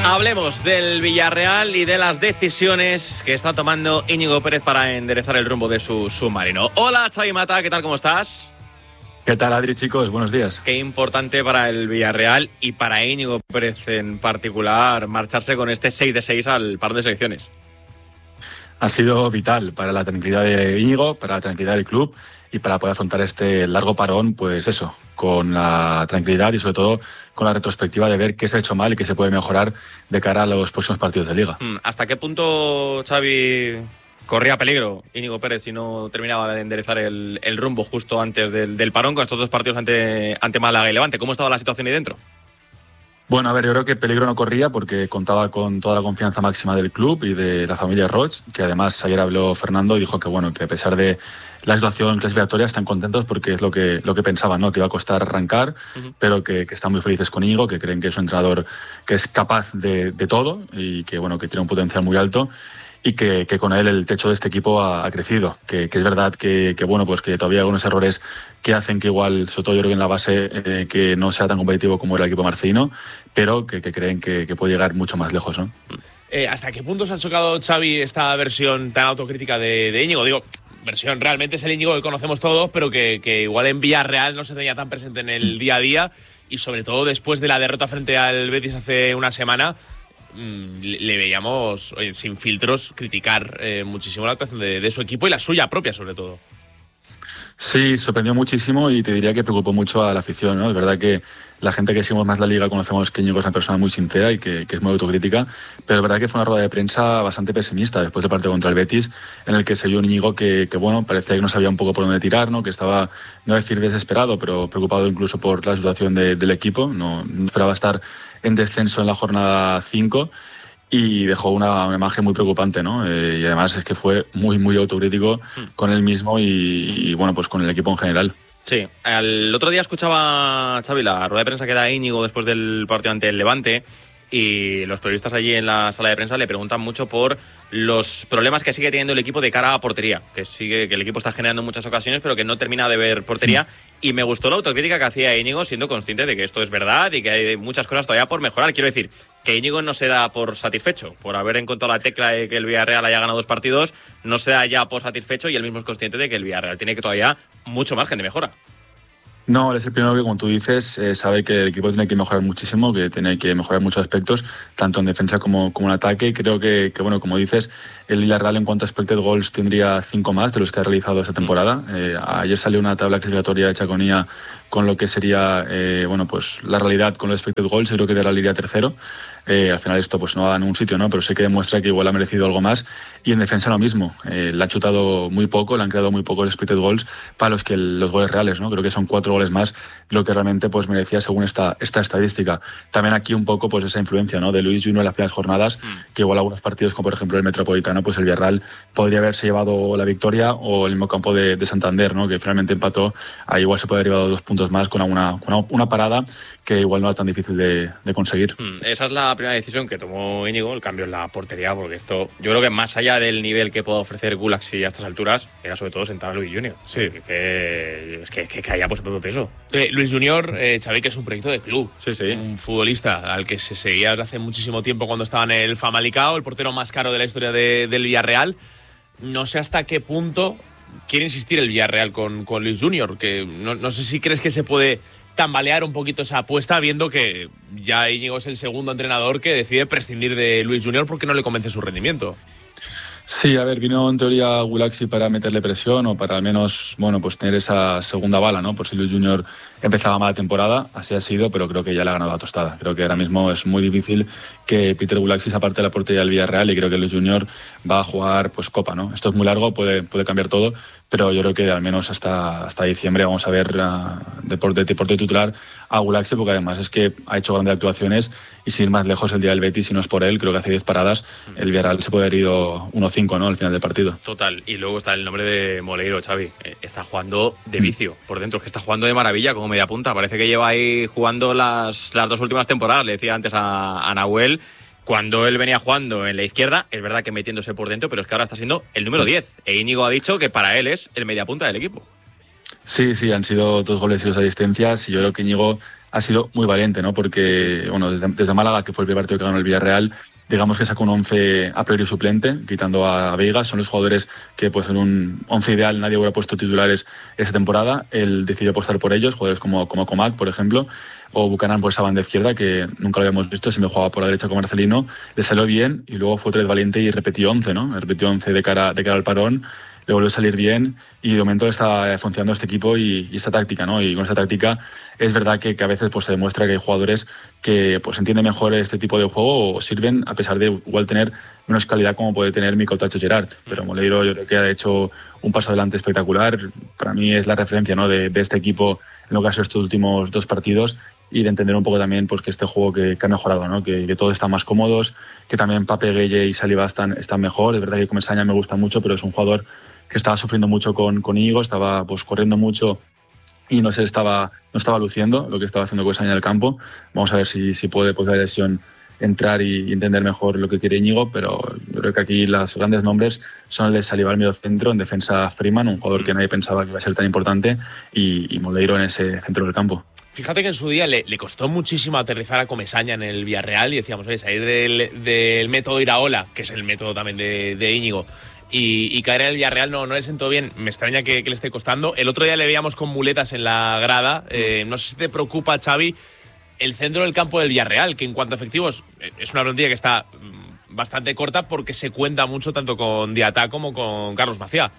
Hablemos del Villarreal y de las decisiones que está tomando Íñigo Pérez para enderezar el rumbo de su submarino. Hola, Xavi Mata, ¿qué tal? ¿Cómo estás? ¿Qué tal, Adri, chicos? Buenos días. Qué importante para el Villarreal y para Íñigo Pérez en particular marcharse con este 6-6 al parón de selecciones. Ha sido vital para la tranquilidad de Íñigo, para la tranquilidad del club y para poder afrontar este largo parón, pues eso, con la tranquilidad y sobre todo con la retrospectiva de ver qué se ha hecho mal y qué se puede mejorar de cara a los próximos partidos de Liga. ¿Hasta qué punto, Xavi, corría peligro Íñigo Pérez si no terminaba de enderezar el rumbo justo antes del parón con estos dos partidos ante Málaga y Levante? ¿Cómo estaba la situación ahí dentro? Bueno, a ver, yo creo que peligro no corría porque contaba con toda la confianza máxima del club y de la familia Roig, que además ayer habló Fernando y dijo que bueno, que a pesar de la situación clasificatoria están contentos porque es lo que pensaban, ¿no? Que iba a costar arrancar, pero que están muy felices con Íñigo, que creen que es un entrenador que es capaz de todo y que bueno, que tiene un potencial muy alto. Y que con él el techo de este equipo ha crecido, que es verdad que bueno, pues que todavía hay algunos errores que hacen que igual, sobre todo yo creo que en la base, que no sea tan competitivo como era el equipo marciano, pero que creen que puede llegar mucho más lejos, ¿no? ¿Hasta qué punto se ha chocado, Xavi, esta versión tan autocrítica de Íñigo? Digo, versión, realmente es el Íñigo que conocemos todos, pero que igual en Villarreal no se tenía tan presente en el día a día y sobre todo después de la derrota frente al Betis hace una semana. Le veíamos sin filtros criticar muchísimo la actuación de su equipo y la suya propia sobre todo. Sí, sorprendió muchísimo y te diría que preocupó mucho a la afición, ¿no? Es verdad que la gente que seguimos más la Liga conocemos que Íñigo es una persona muy sincera y que es muy autocrítica, pero es verdad que fue una rueda de prensa bastante pesimista después del partido contra el Betis, en el que se vio un Íñigo que bueno, parecía que no sabía un poco por dónde tirar, ¿no? Que estaba, no decir desesperado, pero preocupado incluso por la situación del equipo, no esperaba estar en descenso en la jornada 5 y dejó una imagen muy preocupante, ¿no? Y además es que fue muy autocrítico con él mismo y bueno, pues con el equipo en general. Sí, el otro día escuchaba, Xavi, la rueda de prensa que da Íñigo después del partido ante el Levante y los periodistas allí en la sala de prensa le preguntan mucho por los problemas que sigue teniendo el equipo de cara a portería, que el equipo está generando muchas ocasiones pero que no termina de ver portería. Y me gustó la autocrítica que hacía Íñigo, siendo consciente de que esto es verdad y que hay muchas cosas todavía por mejorar. Quiero decir que Íñigo no se da por satisfecho por haber encontrado la tecla de que el Villarreal haya ganado 2 partidos, no se da ya por satisfecho y él mismo es consciente de que el Villarreal tiene que todavía mucho margen de mejora. No, él es el primero que, como tú dices, sabe que el equipo tiene que mejorar muchísimo, que tiene que mejorar muchos aspectos, tanto en defensa como en ataque. Creo que bueno, como dices, el Villarreal en cuanto a expected goals tendría 5 más de los que ha realizado esta temporada. Ayer salió una tabla clasificatoria hecha con IA con lo que sería bueno, pues la realidad con los expected goals. Yo creo que de la iría tercero. Al final esto pues no va a ningún sitio, ¿no? Pero sí que demuestra que igual ha merecido algo más. Y en defensa lo mismo. Le ha chutado muy poco, le han creado muy poco el expected goals para los goles reales, ¿no? Creo que son 4 goles más de lo que realmente pues merecía según esta estadística. También aquí un poco pues esa influencia, ¿no? De Luis Junior en las primeras jornadas, que igual algunos partidos como por ejemplo el Metropolitano, pues el Villarreal podría haberse llevado la victoria, o el mismo campo de Santander, ¿no? Que finalmente empató. Ahí igual se puede haber llevado 2 puntos más con una parada que igual no era tan difícil de conseguir. Esa es la primera decisión que tomó Íñigo, el cambio en la portería, porque esto, yo creo que más allá del nivel que pueda ofrecer Gulaxi a estas alturas, era sobre todo sentar a Luis Junior. Sí. Que caía por su propio peso. Luis Junior, Xavi, que es un proyecto de club. Sí. Un futbolista al que se seguía desde hace muchísimo tiempo cuando estaba en el Famalicão, el portero más caro de la historia del Villarreal. No sé hasta qué punto quiere insistir el Villarreal con Luis Junior, que no sé si crees que se puede tambalear un poquito esa apuesta, viendo que ya Íñigo es el segundo entrenador que decide prescindir de Luis Junior porque no le convence su rendimiento. Sí, a ver, vino en teoría Gulaxi para meterle presión o para al menos, bueno, pues tener esa segunda bala, ¿no? Por si Luis Junior empezaba mala temporada, así ha sido, pero creo que ya le ha ganado la tostada. Creo que ahora mismo es muy difícil que Peter Gulaxi se aparte de la portería del Villarreal y creo que Luis Junior va a jugar pues Copa, ¿no? Esto es muy largo, puede cambiar todo, pero yo creo que al menos hasta diciembre vamos a ver deporte titular a Gulaxi, porque además es que ha hecho grandes actuaciones y sin ir más lejos el día del Betis, si no es por él, creo que hace 10 paradas, el Villarreal se puede haber ido 1-5, ¿no? Al final del partido. Total, y luego está el nombre de Moleiro, Xavi. Está jugando de vicio por dentro, es que está jugando de maravilla como media punta. Parece que lleva ahí jugando las 2 últimas temporadas, le decía antes a Nahuel. Cuando él venía jugando en la izquierda, es verdad que metiéndose por dentro, pero es que ahora está siendo el número 10. E Íñigo ha dicho que para él es el mediapunta del equipo. Sí, han sido 2 goles y 2 asistencias y yo creo que Íñigo ha sido muy valiente, ¿no? Porque, bueno, desde Málaga, que fue el primer partido que ganó el Villarreal, digamos que sacó un 11 a priori suplente, quitando a Veiga. Son los jugadores que, pues en un 11 ideal, nadie hubiera puesto titulares esa temporada. Él decidió apostar por ellos, jugadores como Comac, por ejemplo, o Buchanan por esa banda izquierda, que nunca lo habíamos visto. Si me jugaba por la derecha con Marcelino, le salió bien, y luego fue otra vez valiente y repetió 11, ¿no? Repetió 11 de cara al parón, le volvió a salir bien, y de momento está funcionando este equipo y esta táctica, ¿no? Y con esta táctica es verdad que a veces pues se demuestra que hay jugadores que pues entienden mejor este tipo de juego o sirven, a pesar de igual tener menos calidad como puede tener Mico Tacho Gerard. Pero Moleiro, yo creo que ha hecho un paso adelante espectacular. Para mí es la referencia, ¿no?, de este equipo en lo que ha sido estos últimos 2 partidos, y de entender un poco también pues que este juego que ha mejorado, ¿no? Que todos están más cómodos, que también Pape, Gueye y Saliba están mejor. Es verdad que Comesaña me gusta mucho, pero es un jugador que estaba sufriendo mucho con Íñigo, estaba pues corriendo mucho y no estaba luciendo lo que estaba haciendo Comesaña en el campo. Vamos a ver si puede, pues, la lesión, entrar y entender mejor lo que quiere Íñigo, pero yo creo que aquí los grandes nombres son el de Saliba al medio centro, en defensa Freeman, un jugador que nadie pensaba que iba a ser tan importante, y Moleiro en ese centro del campo. Fíjate que en su día le costó muchísimo aterrizar a Comesaña en el Villarreal, y decíamos, oye, salir del método Iraola, que es el método también de Íñigo, y caer en el Villarreal no le sentó bien. Me extraña que le esté costando. El otro día le veíamos con muletas en la grada. No sé si te preocupa, Xavi, el centro del campo del Villarreal, que en cuanto a efectivos es una plantilla que está bastante corta, porque se cuenta mucho tanto con Diatá como con Carlos Maciá.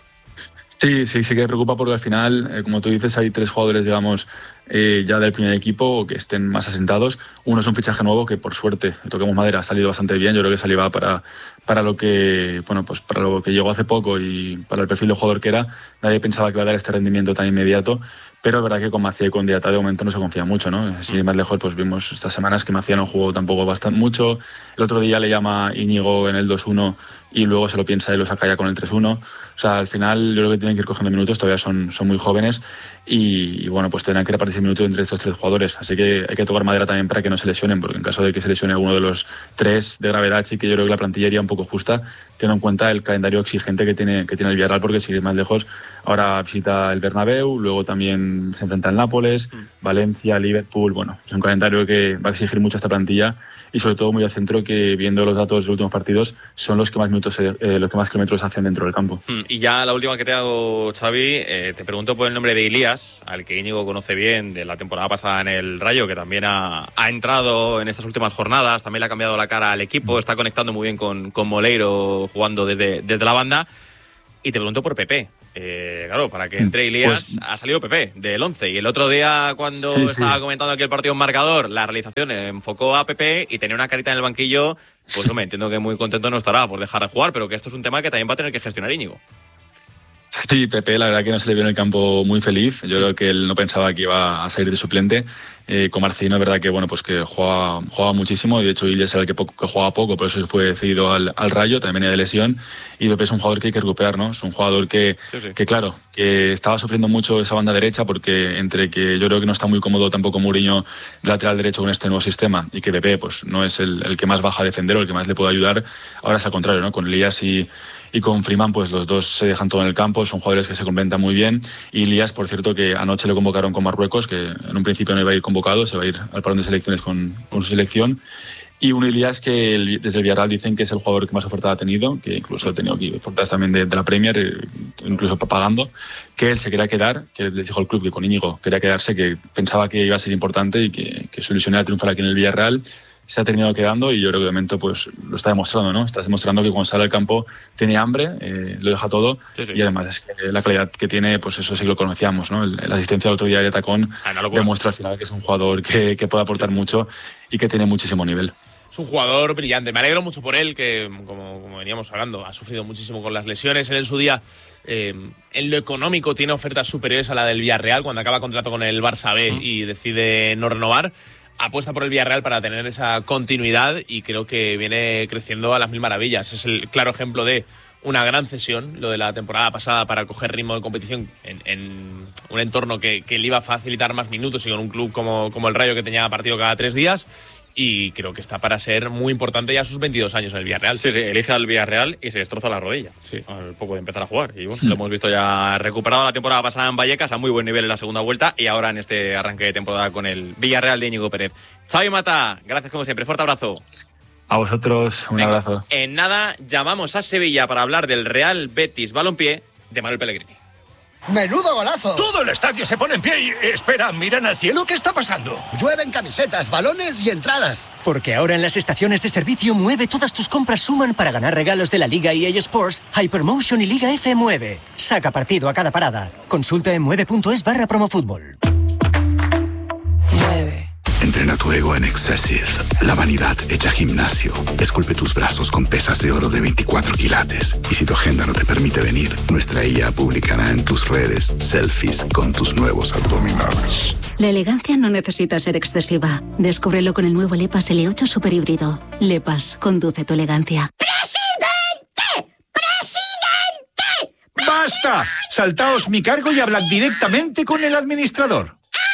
Sí que me preocupa, porque al final, como tú dices, hay 3 jugadores, digamos, ya del primer equipo que estén más asentados. Uno es un fichaje nuevo que, por suerte, toquemos madera, ha salido bastante bien. Yo creo que Saliba para lo que, bueno, pues para lo que llegó hace poco y para el perfil de jugador que era, nadie pensaba que iba a dar este rendimiento tan inmediato. Pero es verdad que con Maciá y con Diatá de momento no se confía mucho, ¿no? Sin ir más lejos, pues vimos estas semanas que Maciá no jugó tampoco mucho. El otro día le llama Íñigo en el 2-1 y luego se lo piensa y lo saca ya con el 3-1. O sea, al final yo creo que tienen que ir cogiendo minutos, todavía son muy jóvenes, y bueno, pues tendrán que repartirse minutos entre estos 3 jugadores. Así que hay que tocar madera también para que no se lesionen, porque en caso de que se lesione alguno de los 3 de gravedad, sí que yo creo que la plantilla iría un poco justa, teniendo en cuenta el calendario exigente que tiene el Villarreal, porque si ir más lejos, ahora visita el Bernabéu, luego también se enfrenta al Nápoles, Valencia, Liverpool. Bueno, es un calendario que va a exigir mucho a esta plantilla, y sobre todo muy al centro, que viendo los datos de los últimos partidos son los que más kilómetros hacen dentro del campo. Y ya la última que te hago, Xavi, te pregunto por el nombre de Ilías, al que Íñigo conoce bien de la temporada pasada en el Rayo, que también ha entrado en estas últimas jornadas, también le ha cambiado la cara al equipo, está conectando muy bien con Moleiro, jugando desde la banda. Y te pregunto por Pepe. Claro, para que entre Ilías, ha salido Pepe del 11. Y el otro día, cuando estaba comentando aquí el partido en marcador, la realización enfocó a Pepe y tenía una carita en el banquillo. Pues no me entiendo que muy contento no estará por dejar de jugar, pero que esto es un tema que también va a tener que gestionar Íñigo. Sí, Pepe, la verdad que no se le vio en el campo muy feliz. Yo creo que él no pensaba que iba a salir de suplente. Con Marcelino, es verdad que bueno, pues que jugaba muchísimo, y de hecho Ilías era el que jugaba poco, por eso fue cedido al Rayo, también venía de lesión. Y Pepe es un jugador que hay que recuperar, ¿no? Es un jugador que claro, que estaba sufriendo mucho esa banda derecha, porque entre que yo creo que no está muy cómodo tampoco Mourinho de lateral derecho con este nuevo sistema, y que Pepe pues no es el que más baja a defender o el que más le puede ayudar. Ahora es al contrario, ¿no? Con Ilías y con Freeman, pues los dos se dejan todo en el campo, son jugadores que se complementan muy bien. Y Ilías, por cierto, que anoche le convocaron con Marruecos, que en un principio no iba a ir convocado, se va a ir al parón de selecciones con su selección. Y un Ilías que desde el Villarreal dicen que es el jugador que más oferta ha tenido, que incluso ha tenido aquí ofertas también de la Premier, incluso pagando, que él se quería quedar, que les dijo el club que con Íñigo quería quedarse, que pensaba que iba a ser importante y que su ilusión era triunfar aquí en el Villarreal. Se ha terminado quedando, y yo creo que de momento pues lo está demostrando, ¿no? Está demostrando que cuando sale al campo tiene hambre, lo deja todo, y además es que la calidad que tiene, pues eso sí que lo conocíamos, ¿no? La asistencia del otro día de Tacón demuestra al final que es un jugador que puede aportar mucho y que tiene muchísimo nivel. Es un jugador brillante. Me alegro mucho por él, que como veníamos hablando, ha sufrido muchísimo con las lesiones. Él en su día, en lo económico, tiene ofertas superiores a la del Villarreal cuando acaba contrato con el Barça B y decide no renovar. Apuesta por el Villarreal para tener esa continuidad, y creo que viene creciendo a las mil maravillas. Es el claro ejemplo de una gran cesión, lo de la temporada pasada, para coger ritmo de competición en un entorno que le iba a facilitar más minutos, y con un club como el Rayo, que tenía partido cada 3 días. y creo que está para ser muy importante ya a sus 22 años en el Villarreal. Sí, elige al Villarreal y se destroza la rodilla al poco de empezar a jugar. Y bueno, lo hemos visto ya recuperado la temporada pasada en Vallecas a muy buen nivel en la segunda vuelta y ahora en este arranque de temporada con el Villarreal de Íñigo Pérez. Xavi Mata, gracias como siempre, fuerte abrazo. A vosotros, un abrazo. En nada, llamamos a Sevilla para hablar del Real Betis Balompié de Manuel Pellegrini. ¡Menudo golazo! Todo el estadio se pone en pie y... Espera, miran al cielo, ¿qué está pasando? Llueven camisetas, balones y entradas. Porque ahora en las estaciones de servicio Mueve todas tus compras suman para ganar regalos de la Liga EA Sports, Hypermotion y Liga F Mueve. Saca partido a cada parada. Consulta en mueve.es/promofútbol. Entrena tu ego en Excessive, la vanidad hecha gimnasio. Esculpe tus brazos con pesas de oro de 24 quilates. Y si tu agenda no te permite venir, nuestra IA publicará en tus redes selfies con tus nuevos abdominales. La elegancia no necesita ser excesiva. Descúbrelo con el nuevo Lepas L8 Super Híbrido. Lepas, conduce tu elegancia. ¡Presidente! ¡Basta! Saltaos mi cargo y hablad directamente con el administrador.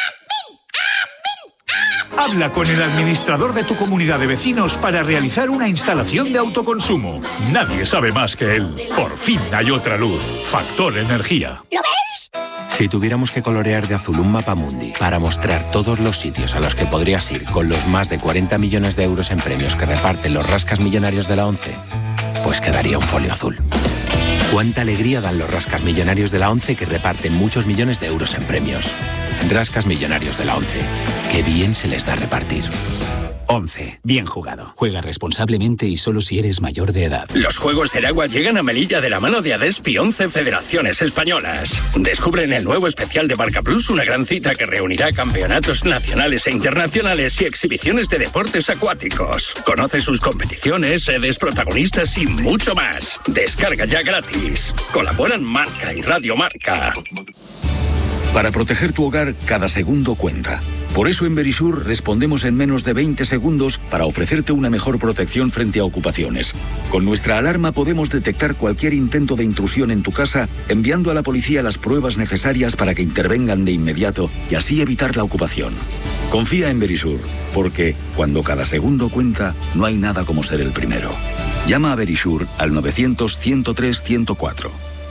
Habla con el administrador de tu comunidad de vecinos para realizar una instalación de autoconsumo. Nadie sabe más que él. Por fin hay otra luz. Factor Energía. ¿Lo veis? Si tuviéramos que colorear de azul un mapamundi para mostrar todos los sitios a los que podrías ir con los más de 40 millones de euros en premios que reparten los rascas millonarios de la ONCE, pues quedaría un folio azul. Cuánta alegría dan los rascas millonarios de la ONCE que reparten muchos millones de euros en premios. Rascas millonarios de la ONCE. Qué bien se les da repartir. 11. Bien jugado. Juega responsablemente y solo si eres mayor de edad. Los Juegos del Agua llegan a Melilla de la mano de Adespi 11 Federaciones Españolas. Descubre en el nuevo especial de Marca Plus una gran cita que reunirá campeonatos nacionales e internacionales y exhibiciones de deportes acuáticos. Conoce sus competiciones, sedes, protagonistas y mucho más. Descarga ya gratis. Colaboran Marca y Radio Marca. Para proteger tu hogar, cada segundo cuenta. Por eso en Verisur respondemos en menos de 20 segundos para ofrecerte una mejor protección frente a ocupaciones. Con nuestra alarma podemos detectar cualquier intento de intrusión en tu casa, enviando a la policía las pruebas necesarias para que intervengan de inmediato y así evitar la ocupación. Confía en Verisur, porque cuando cada segundo cuenta, no hay nada como ser el primero. Llama a Verisur al 900-103-104.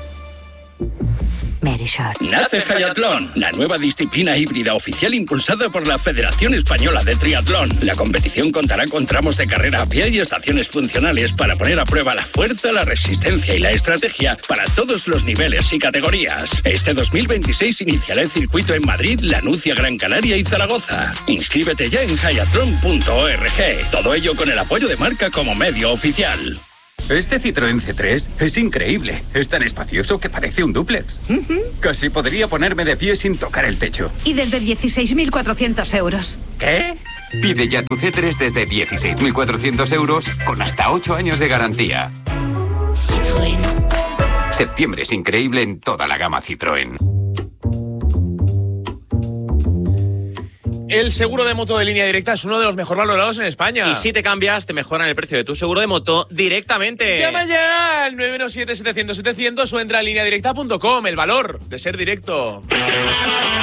Nace Hayatlón, la nueva disciplina híbrida oficial impulsada por la Federación Española de Triatlón. La competición contará con tramos de carrera a pie y estaciones funcionales para poner a prueba la fuerza, la resistencia y la estrategia para todos los niveles y categorías. Este 2026 iniciará el circuito en Madrid, Lanucia, Gran Canaria y Zaragoza. Inscríbete ya en hayatlon.org. Todo ello con el apoyo de Marca como medio oficial. Este Citroën C3 es increíble. Es tan espacioso que parece un dúplex. Casi podría ponerme de pie sin tocar el techo. Y desde 16.400 euros. ¿Qué? Pide ya tu C3 desde 16.400 euros con hasta 8 años de garantía. Citroën. Septiembre es increíble en toda la gama Citroën. El seguro de moto de Línea Directa es uno de los mejor valorados en España. Y si te cambias, te mejoran el precio de tu seguro de moto directamente. Llama ya al 917-700-700 o entra a lineadirecta.com. El valor de ser directo.